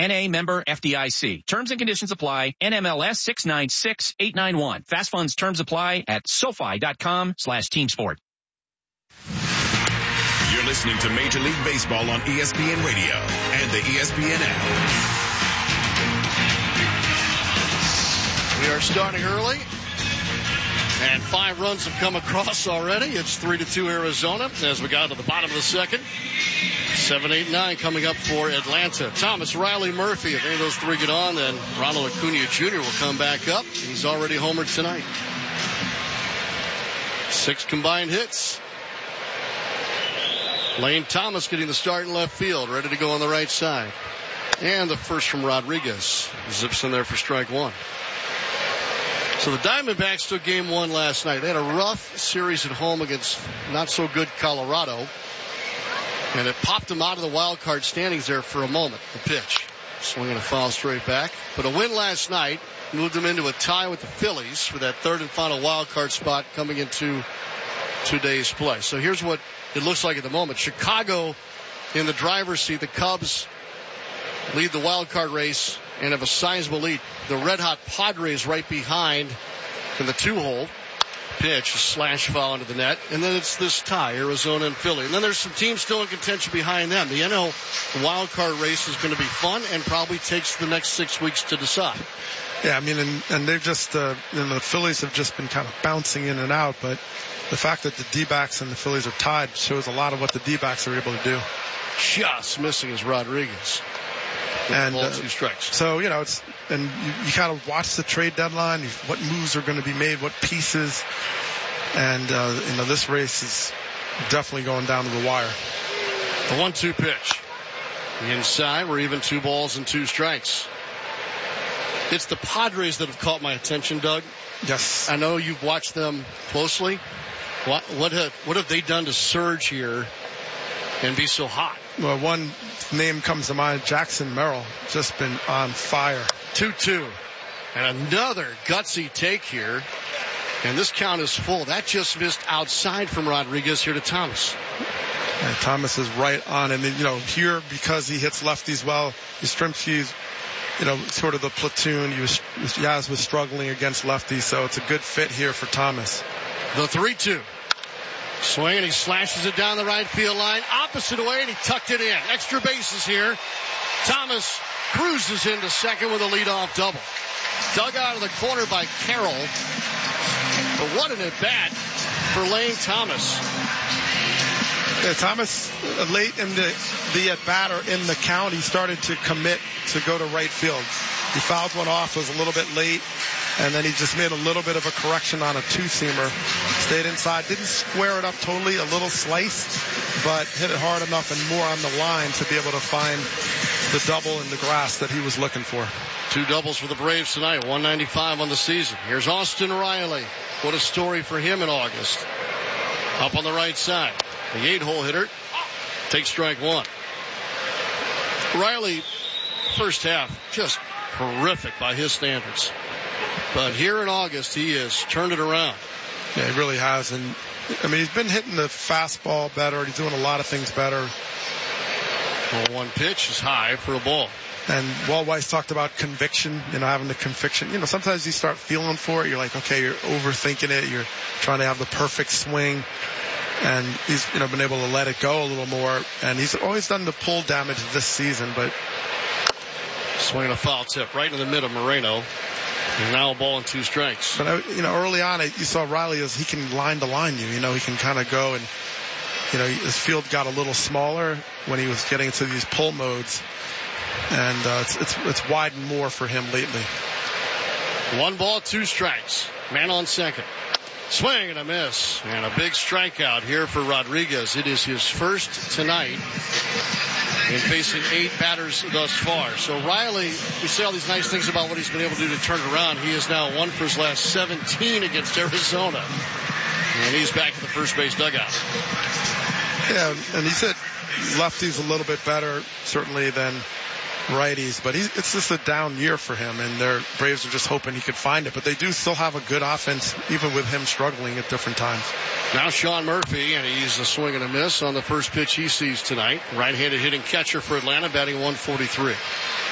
NA member FDIC. Terms and conditions apply. NMLS 696891. Fast Funds terms apply at SoFi.com/teamsport. You're listening to Major League Baseball on ESPN Radio and the ESPN app. We are starting early, and 5 runs have come across already. It's 3-2 Arizona as we got to the bottom of the second. 7, 8, 9 coming up for Atlanta. Thomas, Riley, Murphy. If any of those 3 get on, then Ronald Acuna Jr. will come back up. He's already homered tonight. 6 combined hits. Lane Thomas getting the start in left field, ready to go on the right side. And the first from Rodriguez. Zips in there for strike 1. So the Diamondbacks took game 1 last night. They had a rough series at home against not so good Colorado. And it popped them out of the wild card standings there for a moment. The pitch. Swinging a foul straight back. But a win last night moved them into a tie with the Phillies for that third and final wild card spot coming into today's play. So here's what it looks like at the moment. Chicago in the driver's seat. The Cubs lead the wild card race and have a sizable lead. The red-hot Padres right behind in the 2-hole. Pitch, a slash foul into the net. And then it's this tie, Arizona and Philly. And then there's some teams still in contention behind them. The NL wild card race is going to be fun and probably takes the next 6 weeks to decide. Yeah, I mean, and they've just, the Phillies have just been kind of bouncing in and out, but the fact that the D-backs and the Phillies are tied shows a lot of what the D-backs are able to do. Just missing is Rodriguez. And 2 strikes. So, you kind of watch the trade deadline, what moves are going to be made, what pieces. And, this race is definitely going down to the wire. The 1-2 pitch. The inside, we're even 2 balls and 2 strikes. It's the Padres that have caught my attention, Doug. Yes. I know you've watched them closely. What have they done to surge here and be so hot? Well, one name comes to mind, Jackson Merrill, just been on fire. 2-2. And another gutsy take here. And this count is full. That just missed outside from Rodriguez here to Thomas. And Thomas is right on. And then, here, because he hits lefties well, Yastrzemski's, sort of the platoon. Yaz was struggling against lefties, so it's a good fit here for Thomas. The 3-2. Swing, and he slashes it down the right field line. Opposite way, and he tucked it in. Extra bases here. Thomas cruises into second with a leadoff double. Dug out of the corner by Carroll. But what an at-bat for Lane Thomas. Yeah, Thomas, late in the at-bat or in the count, he started to commit to go to right field. He fouled one off, was a little bit late, and then he just made a little bit of a correction on a 2-seamer. Stayed inside, didn't square it up totally, a little sliced, but hit it hard enough and more on the line to be able to find the double in the grass that he was looking for. 2 doubles for the Braves tonight, 195 on the season. Here's Austin Riley. What a story for him in August. Up on the right side. The 8-hole hitter takes strike 1. Riley, first half, just horrific by his standards. But here in August, he has turned it around. Yeah, he really has. And, he's been hitting the fastball better. He's doing a lot of things better. Well, 1 pitch is high for a ball. And Walt Weiss talked about conviction, having the conviction. Sometimes you start feeling for it. You're like, okay, you're overthinking it. You're trying to have the perfect swing. And he's, been able to let it go a little more. And he's always done the pull damage this season, but. Swinging a foul tip right in the mid of Moreno. And now a ball and 2 strikes. But, early on, you saw Riley as he can line to line you. He can kind of go and, his field got a little smaller when he was getting into these pull modes. And it's widened more for him lately. 1 ball, 2 strikes. Man on second. Swing and a miss. And a big strikeout here for Rodriguez. It is his first tonight in facing 8 batters thus far. So Riley, we say all these nice things about what he's been able to do to turn it around. He is now 1 for his last 17 against Arizona. And he's back at the first base dugout. Yeah, and he said lefties a little bit better, certainly, than righties, but it's just a down year for him, and their Braves are just hoping he could find it. But they do still have a good offense, even with him struggling at different times. Now Sean Murphy, and he's a swing and a miss on the first pitch he sees tonight. Right-handed hitting catcher for Atlanta, batting 143.